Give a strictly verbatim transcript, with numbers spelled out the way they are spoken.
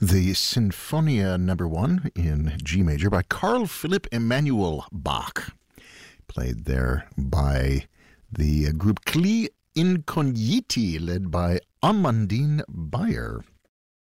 The Sinfonia Number One in G major by Carl Philipp Emanuel Bach, played there by the group Cli Incogniti, led by Amandine Bayer.